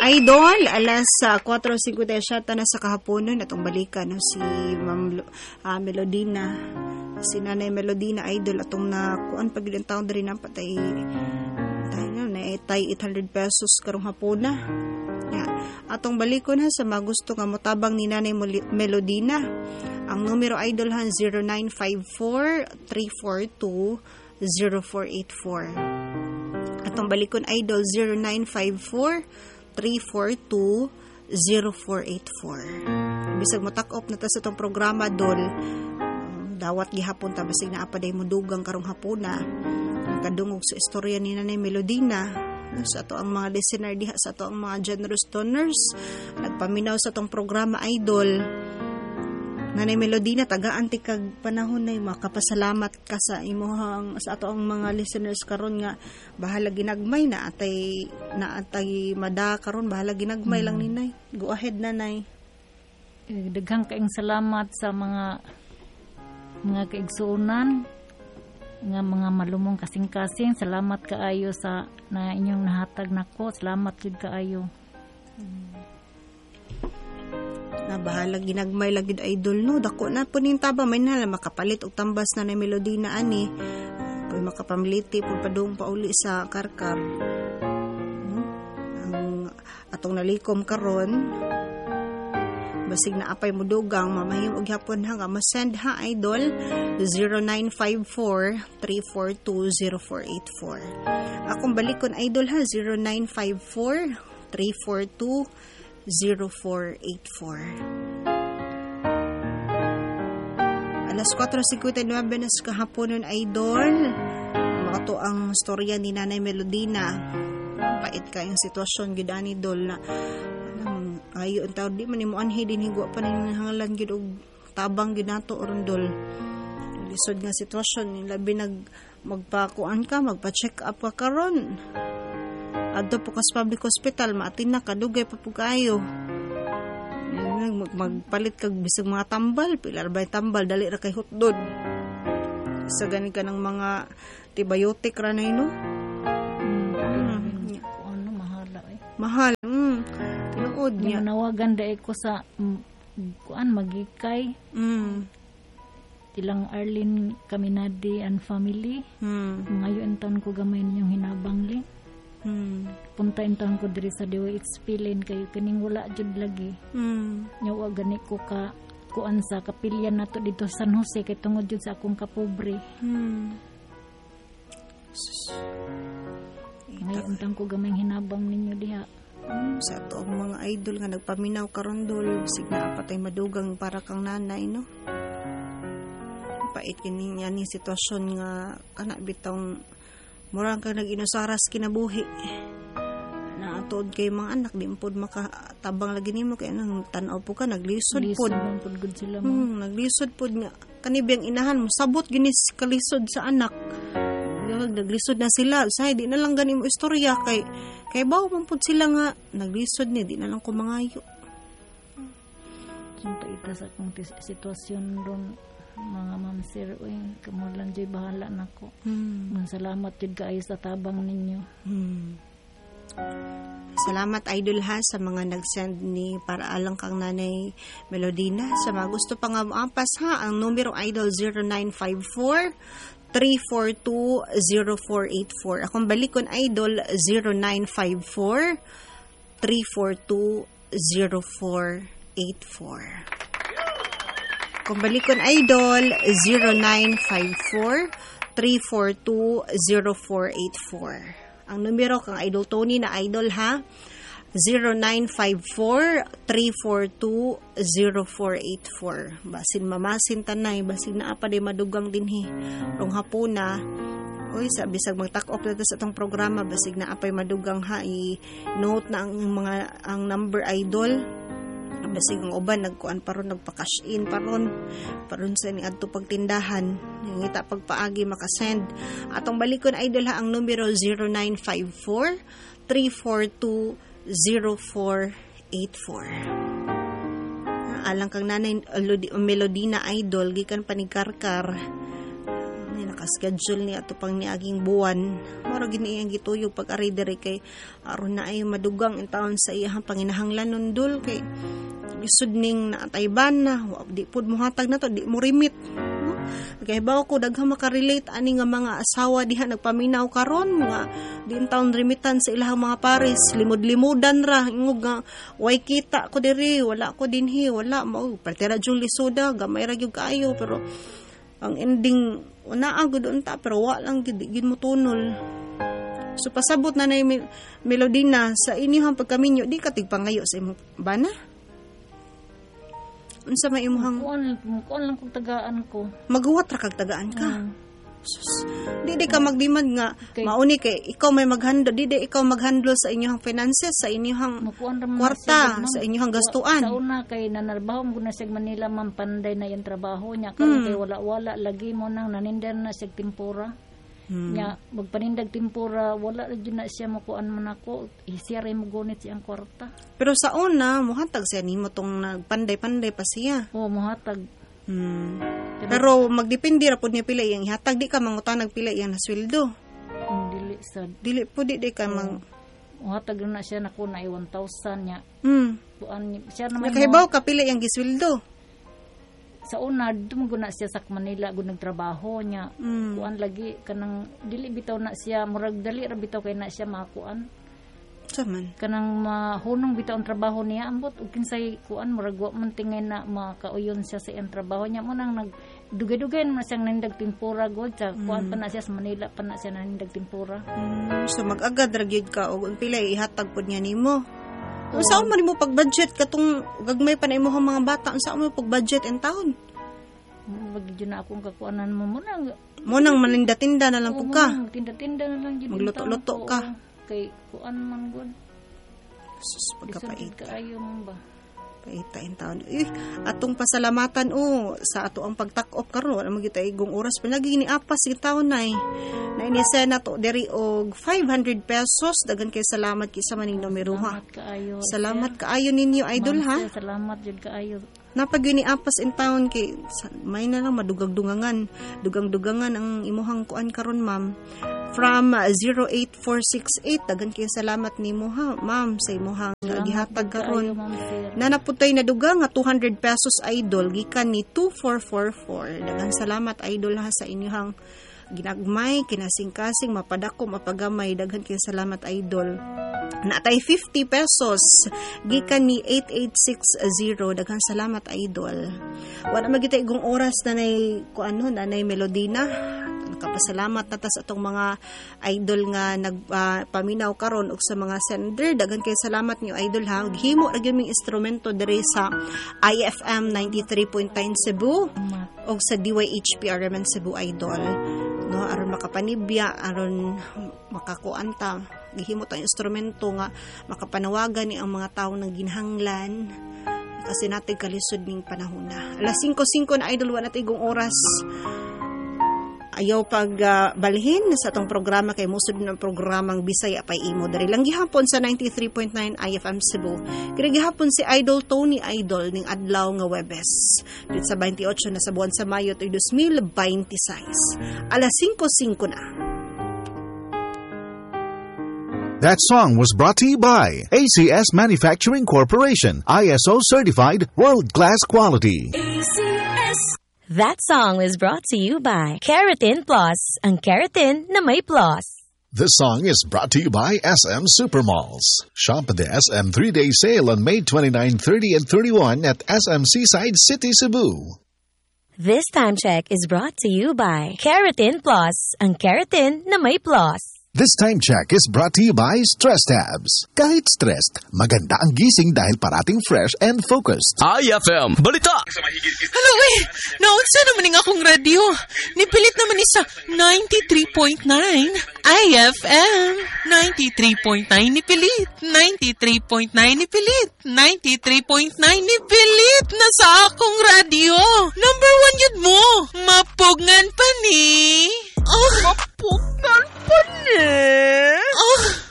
Idol, alas 4:57 na sa kahaponon atong balikan no si Ma'am Melodina. Si Nanay Melodina Idol atong nakuan pag ilang taon diri na patay na 800 pesos karong hapon na. Ya, atong balikon ha sa mga gusto nga motabang ni Nanay Melodina. Ang numero Idol han 0954-342-0484. Atong balikon Idol 0954-342-0484. Bisag mo tak-op na ta sa itong programa Dol. Dawat gihapon ta basig na apaday mo dugang karong hapuna. Kadungog sa istorya ni Nanay Melodina. Sa ato ang mga listener diha, sa ato ang mga generous donors nagpaminaw sa itong programa Idol. Nanay Melodina, tagaan ti kag panahon na makapasalamat ka sa imuhang sa ato ang mga listeners karon nga bahala ginagmay na atay mada karon bahala ginagmay lang ninay. Go ahead Nanay. Daghang kaayong salamat sa mga kaigsuonan nga mga malumong kasing-kasing. Salamat kaayo sa na inyong nahatag nako. Salamat gid kaayo. Na bahala ginagmay lagid Idol no, dako na po ning taba may na makapalit og tambas na Nanay Melodina ani pag makapamiliti pud padung pauli sa karkar. Ang atong nalikom karon basig na apay mo dugang mamahim og hapon ha nga ma-send ha Idol 0954-342-0484. Akong balikon Idol ha 0954-342-0484. Alas 4:59 na sa kahaponon Idol. Makato ang storya ni Nanay Melodina. Pait kayong sitwasyon gid ani Dol na ayo entaw di man imo anhi din higwa pa ning hangalan gid og tabang gid nato Dol. Lisod nga sitwasyon labi magpakuan ka magpa-check up ka karon. Adto po kas public hospital maatin na kadugay pa pug kayo. Magpalit kag bisag mga tambal, pilar bay tambal dali ra kay hotdod. Sa gani ka ng mga antibiotic ra nay no. Ano mahala eh. Mahal. Tinuod niya. Nawagan dai ko sa kuan magikay. Tilang Arlene Caminadi and family. Ngayon taon ko gamay ninyong hinabangli. Punta intaon ko diri sa Dewa Expilin kayo kining wala jud lagi. Nyawa gani ko ka kuan sa kapilyan nato dito San Jose kay tungod jud sa akong kapobre. Ngayon taon ko gamay hinabang ninyo diha. Sa ato ang mga idol nga nagpaminaw karon Dol sig na patay madugang para kang nanay no. Pait kini niya ni sitwasyon nga kana bitong murang kang nag-inusaras kinabuhi na atod kay mga anak di pod makatabang lagi nimo kay nang tan-aw po ka naglisod pod sila naglisod pod nga kanibiyang inahan mo sabot ginis kalisod sa anak naglisod na sila say di na lang gani mo istorya kay bawo man pod sila nga naglisod ni di na lang ko mangayo. Sunta ita sa akong sitwasyon ron mga ma'am sir, kamulan dyan bahala na ko. Salamat yun kaayo sa tabang ninyo. Salamat Idol ha sa mga nag-send ni para alang kang Nanay Melodina. Sa mga gusto pa nga maampas ha, ang numero Idol 0954-342-0484. Akong balikon Idol 0954-342-0484. Kung balikon Idol 0954-342-0484. Ang numero kang Idol Tony na Idol ha 0954-342-0484. Basin mamasin tanay basin na apa day madugang dinhi rong hapuna. Oy sa bisag magtak-op na sa itong programa basig na apay madugang ha i-note na ang number Idol. Basig ang uban nagkuan paron nagpa-cash in paron sa ni adto pagtindahan ngita pagpaagi makasend atong balikon Idol ha ang numero 0954-342-0484. Alang kang Nanay Melodina Idol gikan panikarkar nakaschedule niya ato pang niaging buwan. Mara gini iyang gituyog pag-ari diri kay aron na ay madugang in taon sa iyang panginahanglan nundol kay isud ning naatayban na di pud mo hatag na to, di mo rimit. Kay bawo ko daghang makarelate ani nga mga asawa diha nagpaminaw karon nga di in taon rimitan sa ilahang mga pares, limod-limudan ra ingog nga way kita ko diri, wala ko dinhi, wala mao partera jung lisoda gamay ra gyud kaayo pero ang ending unaa gud unta pero wa lang gid mo tunol. So pasabot na nay Melodina sa inyong pagkaminyo di ka tigpangayo sa imong bana. Unsa may imuhang kuan lang kung tagaan ko. Maghuwat ra kag tagaan ka. Sus, di ka magdimad nga mauni kay ikaw may maghandle, di ikaw maghandle sa inyong finances, sa inyong kwarta, sa inyong gastuan. Sa una kay nanarbaho mo na sa Manila man panday na yung trabaho niya karon kay wala lagi mo nang nanindan na sa tempura. Nya magpanindag tempura wala ra gyud na siya makuan man ako, isiyare mo gunit siyang kwarta. Pero sa una muhatag siya nimo tong nagpanday-panday pa siya. Oo, muhatag. Pero magdepende ra pud niya pila iyang ihatag, di ka mangutanag pila iyang nasweldo. Dili sad. Dili pud di ka muhatag na siya nako na 1,000 nya. Kuan siya naman. Nakahibaw ka pila iyang gisweldo. Sa una dumugo na siya sa Manila gud nagtrabaho nya. Kuan lagi kanang dili bitaw na siya murag dali ra bitaw kay na siya makuan. Saman kanang mahunong bitaw ang trabaho niya ambot ug kinsay kuan murag wa man tingay na makauyon siya sa iyang trabaho niya mo nang nagdugay-dugay na siyang nanindag tempura god sa kuan pa na siya sa Manila pa na siya nanindag tempura. So mag-agad ra gyud ka og pila ihatag pud niya nimo. Unsa man nimo pag-budget katong gagmay pa na imong mga bata, unsa mo pag-budget in taon? Magidyo na akong kakuanan mo nang maninda-tinda na lang pud ka. Tinda-tinda na lang gyud. Magluto-luto ka. Kay kuan man god. Sus pagkapait kaayo man ba. Paita in taon. Atong pasalamatan sa ato ang pagtak-op karon wala magita igong oras pa lagi ni apas si taon nay. Na inisena to diri og 500 pesos dagan kay salamat kisa maning numero ha. Salamat kaayo ninyo idol ha. Salamat jud kaayo. Napag ni apas in town kay may na lang madugag-dugangan ang imuhang kuan karon ma'am. From 08468 dagan kay salamat nimo ha ma'am sa imuhang gihatag karon. Nanaputay na duga nga 200 pesos idol gikan ni 2444. Dagan salamat idol ha sa inyong ginagmay kinasing-kasing mapadako mapagamay daghan kay salamat idol. Natay 50 pesos gikan ni 8860 daghan salamat idol. Wala magita igong oras na nay kuano nanay Melodina. Nakapasalamat na ta sa atong mga idol nga nagpaminaw karon og sa mga sender daghan kay salamat niyo idol ha. Himo ra gyud ming instrumento diri sa IFM 93.9 Cebu og sa DYHP RMN Cebu idol. No aron makapanibya aron makakuanta gihimo tang instrumento nga makapanawagan ni ang mga tawo nang ginhanglan kasi natin kalisod ning panahon na. Alas 5:05 na idol wala tigong oras. Ayaw balhin sa atong programa kay musod ng programang Bisaya pay imo diri lang gihapon sa 93.9 IFM Cebu. Kini gihapon si Idol Tony Idol ning adlaw nga Webes. Dito sa 28 na sa buwan sa Mayo 2026. Alas 5:05 na. That song was brought to you by ACS Manufacturing Corporation, ISO certified, world-class quality. ACS. That song was brought to you by Keratin Plus, ang keratin na may plus. This song is brought to you by SM Supermalls. Shop at the SM 3-day sale on May 29, 30, and 31 at SM Seaside City, Cebu. This time check is brought to you by Keratin Plus, ang keratin na may plus. This time check is brought to you by Stress Tabs. Kahit stressed, maganda ang gising dahil parating fresh and focused. IFM Balita! Hello naunsa naman ng akong radio. Nipilit naman isa 93.9 IFM 93.9 nipilit 93.9 nipilit 93.9 nipilit na sa akong radio. Number 1 yun mo. Mapugngan pa ni. Mapugngan pa ni?